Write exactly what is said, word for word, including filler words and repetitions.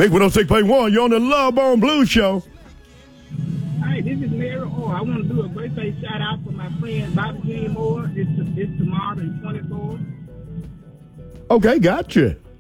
Make one oh six point one. You're on the Love Bone Blues Show. Hey, this is Mary Orr. I want to do a birthday shout out for my friend Bobby Jean Moore. It's, it's tomorrow, the twenty-fourth. Okay, gotcha.